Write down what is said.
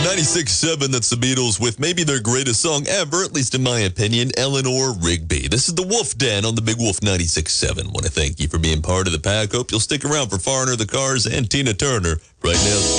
96.7, that's the Beatles with maybe their greatest song ever, at least in my opinion, Eleanor Rigby. This is the Wolf Den on the Big Wolf 96.7. Want to thank you for being part of the pack. Hope you'll stick around for Foreigner, the Cars, and Tina Turner. Right now,